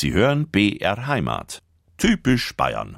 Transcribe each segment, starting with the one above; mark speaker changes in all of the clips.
Speaker 1: Sie hören BR Heimat. Typisch Bayern.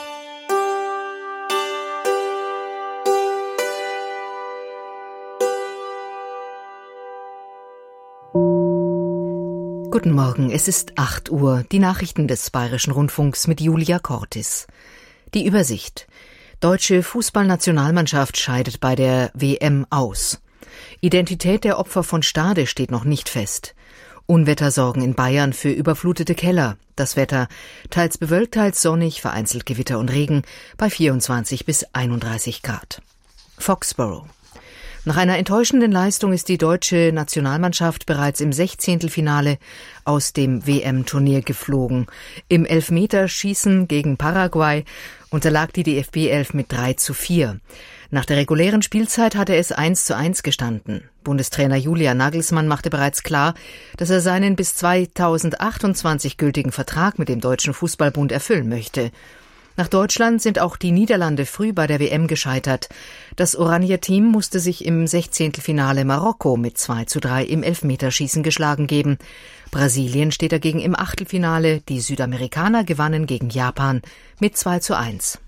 Speaker 2: Guten Morgen, es ist 8 Uhr. Die Nachrichten des Bayerischen Rundfunks mit Julia Cortis. Die Übersicht. Deutsche Fußballnationalmannschaft scheidet bei der WM aus. Identität der Opfer von Stade steht noch nicht fest. Unwetter sorgen in Bayern für überflutete Keller. Das Wetter teils bewölkt, teils sonnig, vereinzelt Gewitter und Regen bei 24 bis 31 Grad. Foxborough. Nach einer enttäuschenden Leistung ist die deutsche Nationalmannschaft bereits im 16. aus dem WM-Turnier geflogen. Im Elfmeterschießen gegen Paraguay unterlag die DFB-Elf mit 3:4. Nach der regulären Spielzeit hatte es 1:1 gestanden. Bundestrainer Julian Nagelsmann machte bereits klar, dass er seinen bis 2028 gültigen Vertrag mit dem Deutschen Fußballbund erfüllen möchte. Nach Deutschland sind auch die Niederlande früh bei der WM gescheitert. Das Oranje-Team musste sich im 16. Marokko mit 2:3 im Elfmeterschießen geschlagen geben. Brasilien steht dagegen im Achtelfinale. Die Südamerikaner gewannen gegen Japan mit 2:1.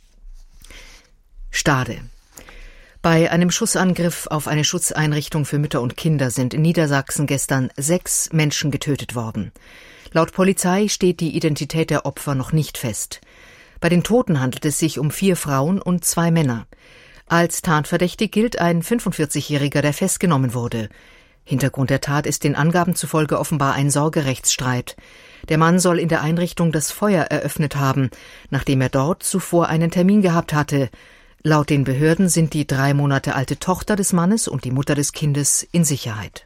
Speaker 2: Stade. Bei einem Schussangriff auf eine Schutzeinrichtung für Mütter und Kinder sind in Niedersachsen gestern 6 Menschen getötet worden. Laut Polizei steht die Identität der Opfer noch nicht fest. Bei den Toten handelt es sich um 4 Frauen und 2 Männer. Als tatverdächtig gilt ein 45-Jähriger, der festgenommen wurde. Hintergrund der Tat ist den Angaben zufolge offenbar ein Sorgerechtsstreit. Der Mann soll in der Einrichtung das Feuer eröffnet haben, nachdem er dort zuvor einen Termin gehabt hatte. Laut den Behörden sind die 3 Monate alte Tochter des Mannes und die Mutter des Kindes in Sicherheit.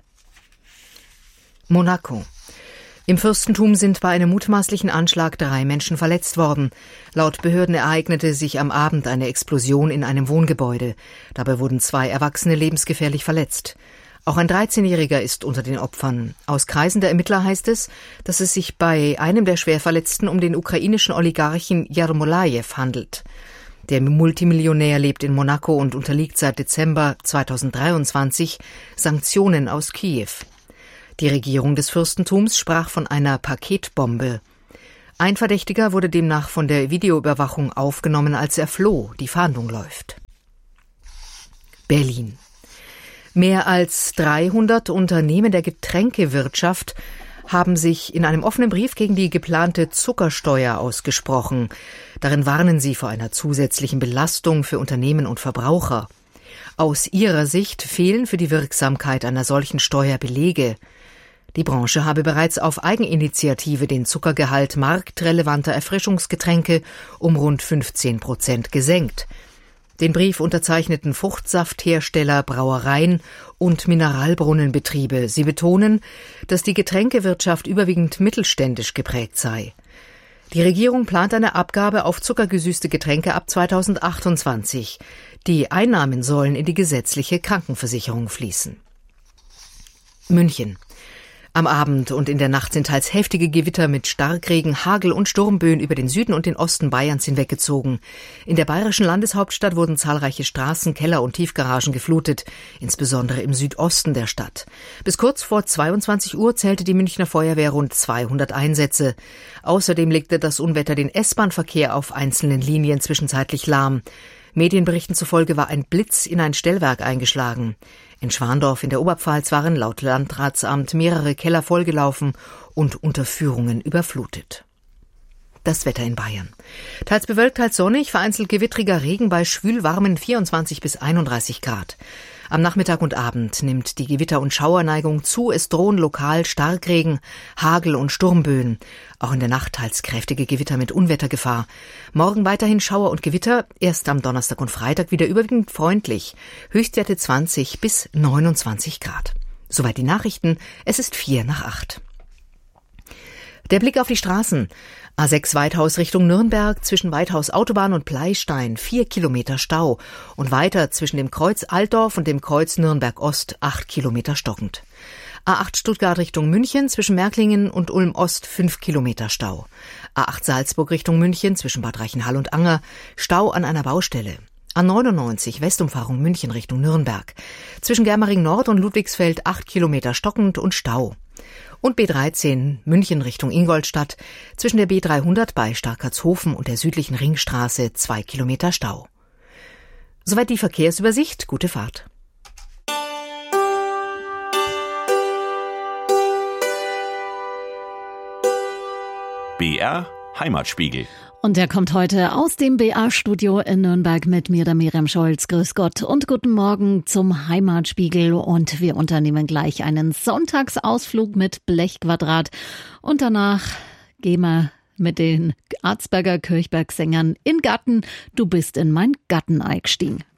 Speaker 2: Monaco. Im Fürstentum sind bei einem mutmaßlichen Anschlag 3 Menschen verletzt worden. Laut Behörden ereignete sich am Abend eine Explosion in einem Wohngebäude. Dabei wurden 2 Erwachsene lebensgefährlich verletzt. Auch ein 13-Jähriger ist unter den Opfern. Aus Kreisen der Ermittler heißt es, dass es sich bei einem der Schwerverletzten um den ukrainischen Oligarchen Jermolajew handelt. Der Multimillionär lebt in Monaco und unterliegt seit Dezember 2023 Sanktionen aus Kiew. Die Regierung des Fürstentums sprach von einer Paketbombe. Ein Verdächtiger wurde demnach von der Videoüberwachung aufgenommen, als er floh. Die Fahndung läuft. Berlin. Mehr als 300 Unternehmen der Getränkewirtschaft haben sich in einem offenen Brief gegen die geplante Zuckersteuer ausgesprochen. Darin warnen sie vor einer zusätzlichen Belastung für Unternehmen und Verbraucher. Aus ihrer Sicht fehlen für die Wirksamkeit einer solchen Steuer Belege. Die Branche habe bereits auf Eigeninitiative den Zuckergehalt marktrelevanter Erfrischungsgetränke um rund 15% gesenkt. Den Brief unterzeichneten Fruchtsafthersteller, Brauereien und Mineralbrunnenbetriebe. Sie betonen, dass die Getränkewirtschaft überwiegend mittelständisch geprägt sei. Die Regierung plant eine Abgabe auf zuckergesüßte Getränke ab 2028. Die Einnahmen sollen in die gesetzliche Krankenversicherung fließen. München. Am Abend und in der Nacht sind teils heftige Gewitter mit Starkregen, Hagel und Sturmböen über den Süden und den Osten Bayerns hinweggezogen. In der bayerischen Landeshauptstadt wurden zahlreiche Straßen, Keller und Tiefgaragen geflutet, insbesondere im Südosten der Stadt. Bis kurz vor 22 Uhr zählte die Münchner Feuerwehr rund 200 Einsätze. Außerdem legte das Unwetter den S-Bahn-Verkehr auf einzelnen Linien zwischenzeitlich lahm. Medienberichten zufolge war ein Blitz in ein Stellwerk eingeschlagen. In Schwandorf in der Oberpfalz waren laut Landratsamt mehrere Keller vollgelaufen und Unterführungen überflutet. Das Wetter in Bayern. Teils bewölkt, teils sonnig, vereinzelt gewittriger Regen bei schwülwarmen 24 bis 31 Grad. Am Nachmittag und Abend nimmt die Gewitter- und Schauerneigung zu. Es drohen lokal Starkregen, Hagel und Sturmböen. Auch in der Nacht teils kräftige Gewitter mit Unwettergefahr. Morgen weiterhin Schauer und Gewitter. Erst am Donnerstag und Freitag wieder überwiegend freundlich. Höchstwerte 20 bis 29 Grad. Soweit die Nachrichten. Es ist 7:45. Der Blick auf die Straßen. A6 Weithaus Richtung Nürnberg, zwischen Weithaus Autobahn und Pleistein 4 Kilometer Stau und weiter zwischen dem Kreuz Altdorf und dem Kreuz Nürnberg Ost 8 Kilometer stockend. A8 Stuttgart Richtung München, zwischen Märklingen und Ulm Ost 5 Kilometer Stau. A8 Salzburg Richtung München, zwischen Bad Reichenhall und Anger, Stau an einer Baustelle. A99 Westumfahrung München Richtung Nürnberg, zwischen Germering Nord und Ludwigsfeld 8 Kilometer stockend und Stau. Und B13 München Richtung Ingolstadt, zwischen der B300 bei Starkertshofen und der südlichen Ringstraße 2 Kilometer Stau. Soweit die Verkehrsübersicht. Gute Fahrt.
Speaker 1: BR Heimatspiegel.
Speaker 3: Und der kommt heute aus dem BR-Studio in Nürnberg mit mir, der Miriam Scholz. Grüß Gott und guten Morgen zum Heimatspiegel. Und wir unternehmen gleich einen Sonntagsausflug mit Blechquadrat. Und danach gehen wir mit den Arzberger Kirchberg-Sängern in Garten. Du bist in mein Garten eingestiegen.